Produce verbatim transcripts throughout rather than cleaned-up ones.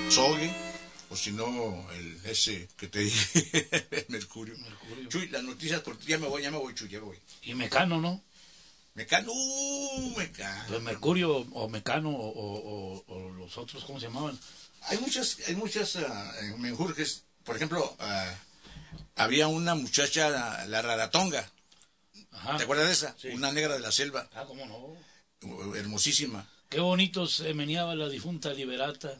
Sogue, o si no, el ese que te dije, el Mercurio. Mercurio. Chuy, las noticias, por ya me voy, ya me voy, Chuy, ya me voy. Y Mecano, ¿no? Mecano, uh, Mecano. Pues Mercurio o Mecano o, o, o, o los otros, ¿cómo se llamaban? Hay muchas, hay muchas uh, menjurjes. Por ejemplo, uh, había una muchacha, la, la Raratonga. Ajá. ¿Te acuerdas de esa? Sí. Una negra de la selva. Ah, ¿cómo no? Uh, hermosísima. Qué bonito se meneaba la difunta Liberata.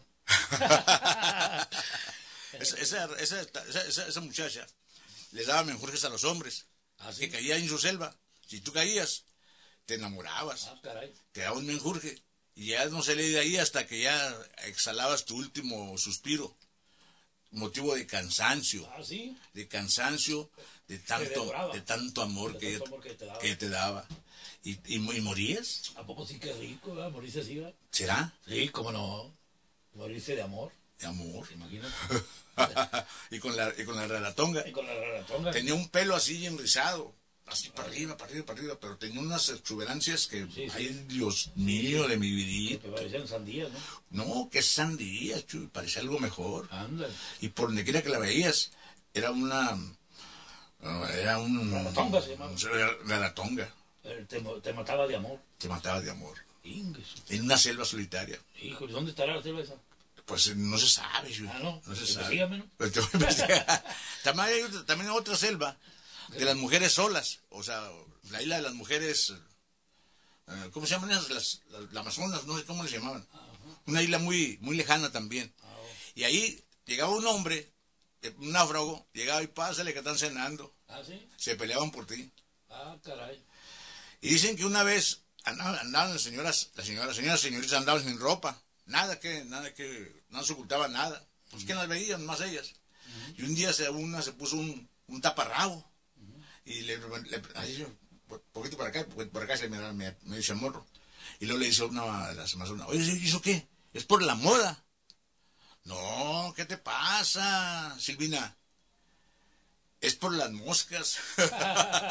esa, esa, esa, esa, esa muchacha les daba menjurjes a los hombres. ¿Ah, sí? Que caían en su selva. Si tú caías, te enamorabas. Ah, caray. Te daba un menjurje. Y ya no salía de ahí hasta que ya exhalabas tu último suspiro. Motivo de cansancio. Ah, sí. De cansancio, de tanto, de tanto amor, de que, tanto amor que, te que te daba. ¿Y, y, y morías? ¿A poco sí que rico, ¿verdad? Morirse así, ¿verdad? ¿Será? Sí, cómo no. Morirse de amor. De amor. Imagínate. y con la y con la raratonga. Y con la raratonga. Tenía un pelo así enrizado. Así para arriba, para arriba, para arriba, pero tenía unas exuberancias que, sí, sí. Ay, Dios mío, de mi vidita. Que parecían sandías, ¿no? No, que sandía, chuy, parecía algo mejor. Ándale. Y por donde quiera que la veías, era una... Uh, era un... Raratonga se llamaba. Raratonga. Te, te mataba de amor. Te mataba de amor. Ingues. En una selva solitaria. Híjole, ¿dónde estará la selva esa? Pues no se sabe, chuy. Ah, no. No se sabe. ¿no? Pues, también hay otra, también hay otra selva de las mujeres solas, o sea, la isla de las mujeres, eh, ¿cómo se llaman esas? Las, las, las Amazonas, no sé cómo les llamaban. Uh-huh. Una isla muy muy lejana también. Uh-huh. Y ahí llegaba un hombre, un náufrago, llegaba y pásale que están cenando. ¿Ah, sí? Se peleaban por ti. Ah, caray. Y dicen que una vez andaban, andaban las señoras, las señoras, las señoras, señoritas andaban sin ropa, nada que, nada que, no se ocultaba nada. Pues uh-huh. ¿Quién las veía? Más ellas. Uh-huh. Y un día se, una se puso un, un taparrabo. Y le, le ahí, poquito para acá, poquito para acá se me, me, me dice morro. Y luego le dice una de las amazonas, oye, ¿y eso qué? ¿Es por la moda? No, ¿qué te pasa, Silvina? Es por las moscas. es por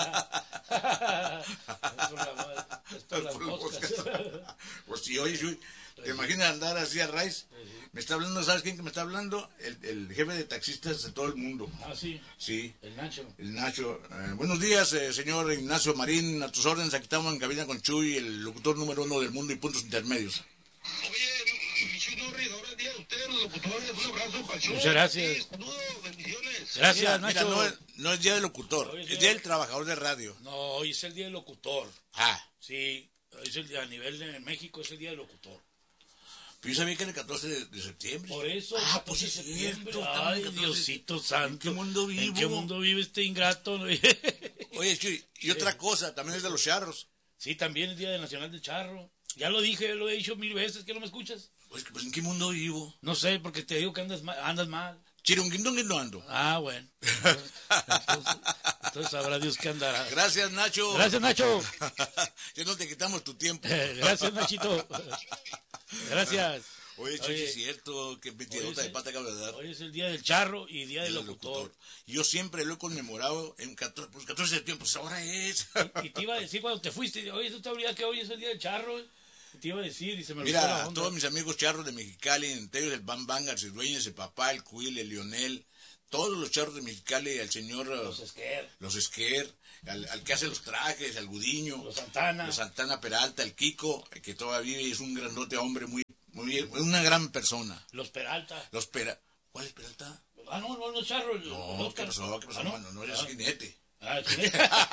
la moda, es por las moscas. Pues sí, oye, sí, ¿te imaginas andar así a raíz? Me está hablando, ¿sabes quién que me está hablando? El, el jefe de taxistas de todo el mundo. Ah, sí. Sí. El Nacho. El Nacho. Eh, buenos días, eh, señor Ignacio Marín, a tus órdenes. Aquí estamos en cabina con Chuy, el locutor número uno del mundo y puntos intermedios. Oye, Chuy Norris, ahora el día de ustedes, los locutores, un abrazo para Chuy. Muchas gracias. Sí, saludos, bendiciones. Gracias, mira, Nacho. Mira, no, es, no es día del locutor, hoy es día, día del trabajador de radio. No, hoy es el día del locutor. Ah. Sí, hoy es el día, a nivel de México es el día del locutor. Pero yo sabía que era el catorce de, de septiembre. Por eso, ah, pues es cierto. Ay, Diosito santo. ¿En qué mundo vivo? ¿En qué mundo vive este ingrato? Oye, Chuy, y otra cosa, también es de los charros. Sí, también es Día Nacional del Charro. Ya lo dije, lo he dicho mil veces, ¿que no me escuchas? Pues, pues ¿en qué mundo vivo? No sé, porque te digo que andas mal. Andas mal. Chirunguindongue no ando. Ah, bueno. Entonces, entonces sabrá Dios que andará. Gracias, Nacho. Gracias, Nacho. Ya no te quitamos tu tiempo. Gracias, Nachito. Gracias. Oye, Chuy, es cierto, que mentirota de pata acaba de dar. Hoy es el día del charro y día, día del locutor. locutor. Yo siempre lo he conmemorado en catorce, pues catorce de septiembre, pues ahora es. Y, y te iba a decir cuando te fuiste, oye, ¿tú te olvidas que hoy es el día del charro? Y te iba a decir y se me olvidó. Mira, a todos mis amigos charros de Mexicali, entre ellos el Bam Bang, el Dueñas, el Papá, el Cuil, el Lionel, todos los charros de Mexicali, al señor... Los Esquer. Los Esquer, al, al que hace los trajes, al Gudiño. Los Santana. Los Santana Peralta, el Kiko, que todavía es un grandote hombre, muy, muy una gran persona. Los Peralta. Los Pera... ¿Cuál es Peralta? Ah, no, no, no, charro. No, ¿qué pasó? ¿Qué pasó, hermano? ¿Ah, no? no eres ah. jinete. Ah, jinete.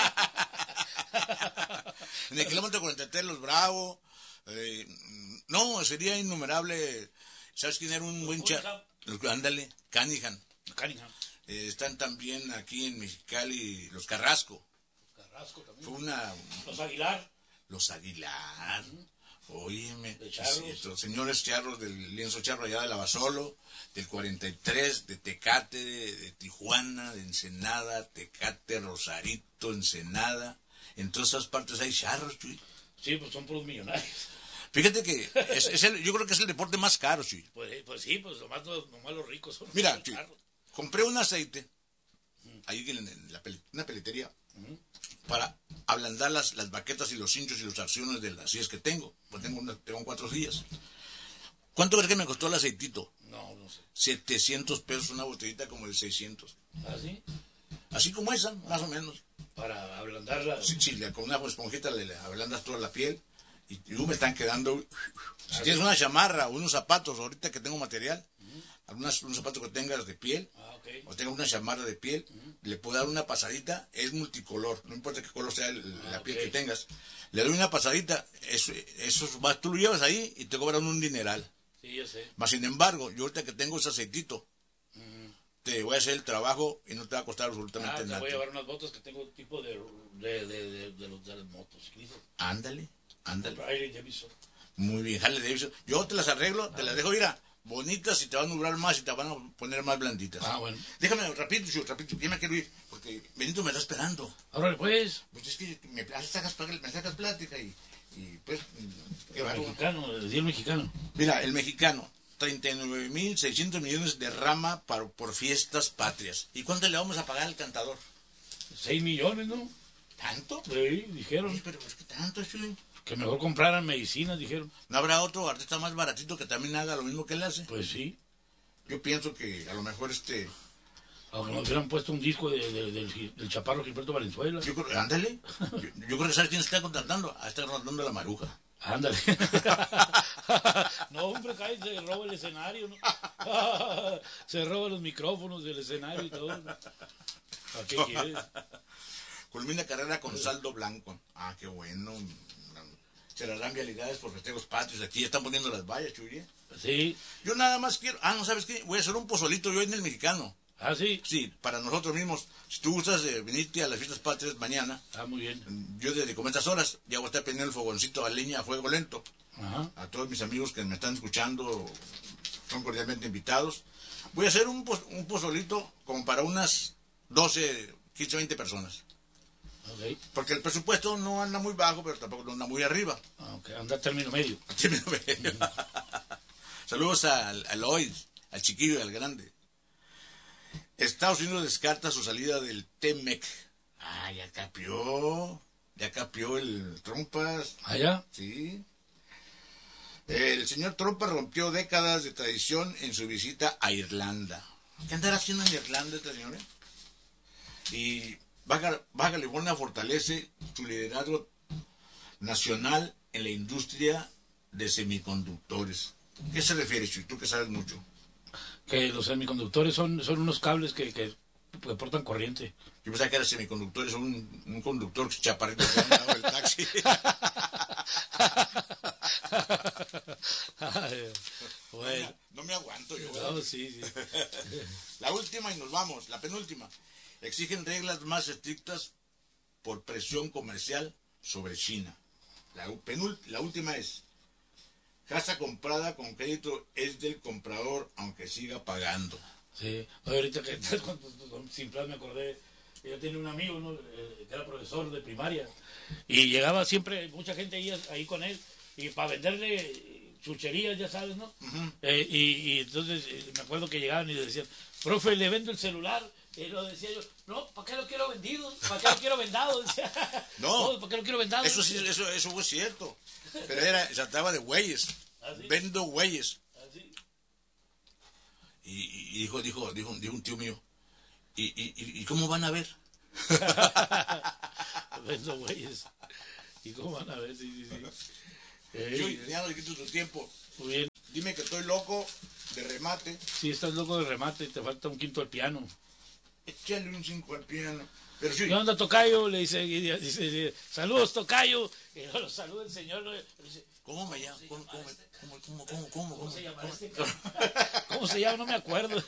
En el kilómetro cuarenta y tres, los Bravo. Eh, no, sería innumerable. ¿Sabes quién era un los buen charro? Ándale, Cunningham. Cunningham. Eh, están también aquí en Mexicali los Carrasco. Los Carrasco también. Fue una... Los Aguilar. Los Aguilar. Uh-huh. Óyeme. De charros. Estos señores charros del lienzo charro allá de Lavasolo, del cuarenta y tres, de Tecate, de, de Tijuana, de Ensenada, Tecate, Rosarito, Ensenada. En todas esas partes hay charros, Chuy. Sí, pues son puros millonarios. Fíjate que es, es el, yo creo que es el deporte más caro, Chuy. Pues, pues sí, pues nomás los, nomás los ricos son. Mira, Chuy, compré un aceite, uh-huh. ahí en, en la pel, una peletería, uh-huh. para ablandar las, las baquetas y los cinchos y los arciones de las sillas que tengo. Pues tengo, una, tengo cuatro sillas. ¿Cuánto crees que me costó el aceitito? No, no No sé. setecientos pesos una botellita como de seiscientos. ¿Ah, sí? Así como esa, más o menos. Para ablandarla. Sí, sí, le- con una esponjita le, le ablandas toda la piel y, y uh, me están quedando. Si tienes una chamarra o unos zapatos, ahorita que tengo material, uh-huh. algunos unos zapatos que tengas de piel, ah, okay. o tengas una chamarra de piel, uh-huh. le puedo dar una pasadita, es multicolor, no importa qué color sea el, ah, la piel okay. que tengas. Le doy una pasadita, eso, eso tú lo llevas ahí y te cobran un dineral. Sí, yo sé. Mas sin embargo, yo ahorita que tengo ese aceitito, uh-huh. te voy a hacer el trabajo y no te va a costar absolutamente ah, te nada. Voy a llevar unas botas que tengo tipo de de, de, de, de los de las motos. Ándale, ándale. Harley Davidson. Muy bien, Harley Davidson. Yo te las arreglo, ah, te las dejo ir a bonitas y te van a durar más y te van a poner más blanditas. Ah, bueno. Déjame, rapidito, yo, rapidito, que me quiero ir, porque Benito me está esperando. Ahora pues. Pues es que me sacas, me sacas plática y, y pues... Qué el mexicano, el día mexicano. Mira, el mexicano, treinta y nueve mil seiscientos millones derrama para, por fiestas patrias. ¿Y cuánto le vamos a pagar al cantador? seis millones, ¿no? ¿Tanto? Sí, dijeron. Sí, pero es que tanto, sí. Que mejor compraran medicinas, dijeron. ¿No habrá otro artista más baratito que también haga lo mismo que él hace? Pues sí. Yo pienso que a lo mejor este... Aunque nos hubieran puesto un disco de, de, de, del, del chaparro Gilberto Valenzuela. Yo creo, ándale. yo, yo creo que ¿sabes quién se está contratando? Ah, está contratando a la Maruja. Ándale. No, hombre, cae, se roba el escenario, ¿no? Se roba los micrófonos del escenario y todo. ¿A qué quieres? Culmina carrera con saldo blanco. Ah, qué bueno. Se le dan vialidades por festejos patrios. Aquí ya están poniendo las vallas, Chuy. Sí. Yo nada más quiero... Ah, ¿no sabes qué? Voy a hacer un pozolito yo en el Mexicano. Ah, sí. Sí, para nosotros mismos. Si tú gustas de venirte a las fiestas patrias mañana. Ah, muy bien. Yo desde como estas horas ya voy a estar prendiendo el fogoncito a leña a fuego lento. Ajá. A todos mis amigos que me están escuchando son cordialmente invitados. Voy a hacer un, poz, un pozolito como para unas doce, quince, veinte personas. Okay. Porque el presupuesto no anda muy bajo, pero tampoco no anda muy arriba. Ah, ok, anda a término medio. A término medio. Saludos al, al Lloyd, al chiquillo y al grande. Estados Unidos descarta su salida del T M E C. Ah, ya capió. Ya capió el Trompas. ¿Ah, ya? Sí. El señor Trompas rompió décadas de tradición en su visita a Irlanda. ¿Qué andará haciendo en Irlanda esta señora? Y Baja, Baja California fortalece su liderazgo nacional en la industria de semiconductores. ¿Qué se refiere, Chuy? Tú que sabes mucho. Que los semiconductores son, son unos cables que, que, que portan corriente. Yo pensaba que eran semiconductores, son un, un conductor chaparrito que anda al lado del taxi. Ay, bueno. no, me, no me aguanto yo. No, sí, sí. La última y nos vamos, la penúltima. Exigen reglas más estrictas por presión comercial sobre China. La, penúltima, la última es: casa comprada con crédito es del comprador aunque siga pagando. Sí, ahorita que sin plan me acordé, yo tenía un amigo, ¿no? eh, que era profesor de primaria y llegaba siempre mucha gente ahí, ahí con él y para venderle chucherías, ya sabes, ¿no? Uh-huh. eh, y, y entonces eh, me acuerdo que llegaban y le decían, profe, le vendo el celular. Y lo decía yo, no, ¿para qué lo quiero vendido? ¿Para qué lo quiero vendado? Decía, no, no, ¿para qué lo quiero vendado? Eso sí, eso, eso fue cierto. Pero era, se trataba de güeyes. ¿Ah, sí? Vendo güeyes. ¿Ah, sí? Y, y dijo, dijo, dijo, dijo un tío mío, ¿y, y, y cómo van a ver? Vendo güeyes. ¿Y cómo van a ver? Sí, sí, sí. Eh, yo ya no le quito tu tiempo. Muy bien. Dime que estoy loco de remate. Sí, estás loco de remate, te falta un quinto al piano. Échale un cinco al piano. Pero sí. ¿Qué onda, tocayo? Le dice, dice, dice saludos, tocayo. Y no lo saluda el señor. Le dice, ¿Cómo me llamo? ¿Cómo, cómo, cómo, cómo, cómo, cómo, ¿Cómo se llama cómo? este? ¿Cómo se llama? No me acuerdo.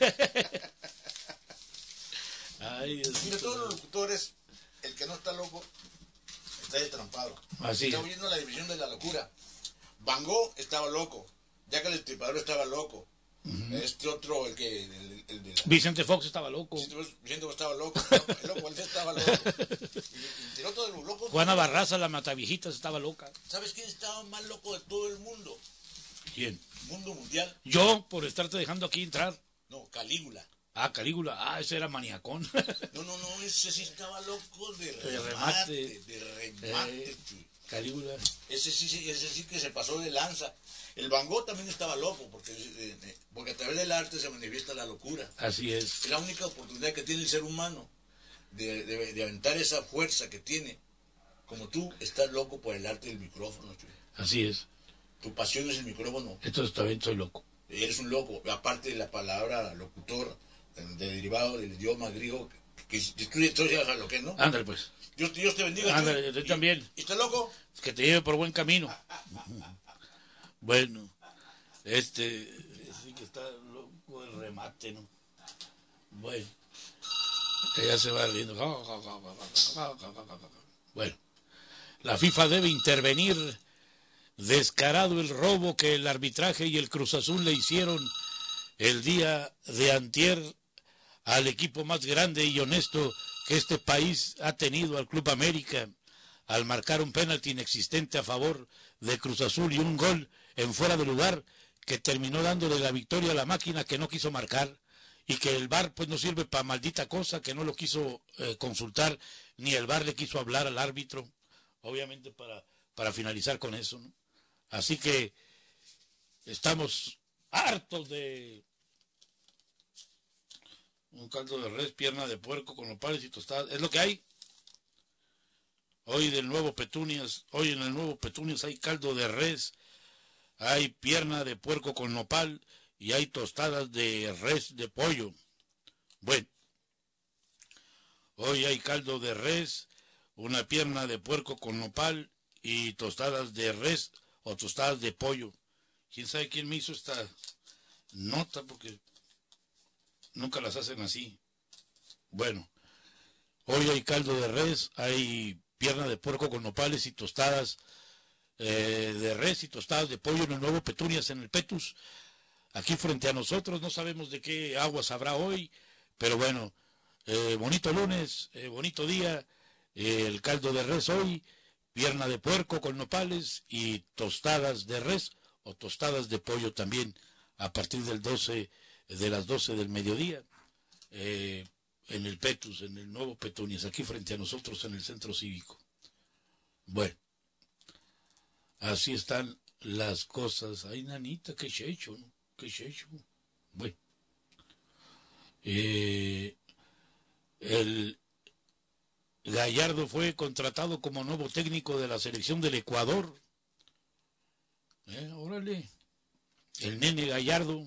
Ay, Dios. De todos los locutores, el que no está loco está destrampado. Así. Estamos viendo la división de la locura. Van Gogh estaba loco. Jack el Destripador estaba loco. Uh-huh. Este otro, el que... El, el de la... Vicente Fox estaba loco. Vicente Fox estaba loco. El loco, el estaba loco. Y el otro de los locos... Juana Barraza, la mataviejitas, estaba loca. ¿Sabes quién estaba más loco de todo el mundo? ¿Quién? Mundo mundial. Yo, por estarte dejando aquí entrar. No, Calígula. Ah, Calígula. Ah, ese era maniacón. No, no, no, ese sí estaba loco de remate. De remate. De remate, eh, Calígula. Ese sí, ese sí que se pasó de lanza. El Van Gogh también estaba loco, porque, eh, porque través del arte se manifiesta la locura. Así es. Es la única oportunidad que tiene el ser humano de, de, de aventar esa fuerza que tiene. Como tú estás loco por el arte del micrófono, Chuy. Así es. Tu pasión es el micrófono. Entonces también soy loco. Eres un loco. Aparte de la palabra locutor, de, de derivado del idioma griego, que, que tú ya sabes lo que es, ¿no? Ándale, pues. Dios, Dios te bendiga. Ándale, yo y, también. ¿Y estás loco? Que te lleve por buen camino. Bueno, este, sí que está loco el remate, ¿no? Bueno, que ya se va riendo. Bueno, la FIFA debe intervenir. Descarado el robo que el arbitraje y el Cruz Azul le hicieron el día de antier al equipo más grande y honesto que este país ha tenido, al Club América, al marcar un penalti inexistente a favor de Cruz Azul y un gol en fuera de lugar que terminó dándole la victoria a la máquina que no quiso marcar, y que el V A R pues no sirve para maldita cosa, que no lo quiso eh, consultar, ni el V A R le quiso hablar al árbitro, obviamente para, para finalizar con eso, ¿no? Así que estamos hartos de un caldo de res, pierna de puerco con nopales y tostadas. Es lo que hay. Hoy del nuevo Petunias, hoy en el nuevo Petunias hay caldo de res, hay pierna de puerco con nopal y hay tostadas de res de pollo. Bueno, hoy hay caldo de res, una pierna de puerco con nopal y tostadas de res o tostadas de pollo. ¿Quién sabe quién me hizo esta nota? Porque nunca las hacen así. Bueno, hoy hay caldo de res, hay pierna de puerco con nopales y tostadas eh, de res y tostadas de pollo en el nuevo Petunias, en el Petus, aquí frente a nosotros. No sabemos de qué aguas habrá hoy, pero bueno, eh, bonito lunes, eh, bonito día, eh, el caldo de res hoy, pierna de puerco con nopales y tostadas de res o tostadas de pollo también a partir del doce, de las doce del mediodía, eh, en el Petus, en el nuevo Petunias, aquí frente a nosotros en el centro cívico. Bueno, así están las cosas. Ay, nanita, qué checho, ¿no? Qué checho. Bueno, eh, el Gallardo fue contratado como nuevo técnico de la selección del Ecuador. Eh, órale, el nene Gallardo.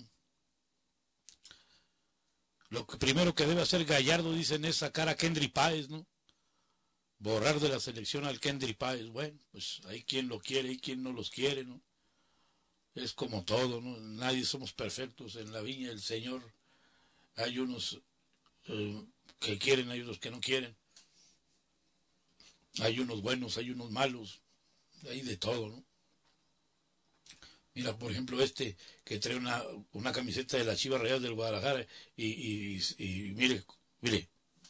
Lo que primero que debe hacer Gallardo, dicen, es sacar a Kendry Páez, ¿no? Borrar de la selección al Kendry Páez. Bueno, pues hay quien lo quiere, hay quien no los quiere, ¿no? Es como todo, ¿no? Nadie somos perfectos en la viña del Señor. Hay unos eh, que quieren, hay unos que no quieren. Hay unos buenos, hay unos malos. Hay de todo, ¿no? Mira, por ejemplo, este que trae una, una camiseta de la Chivas Rayadas del Guadalajara y, y, y mire, mire,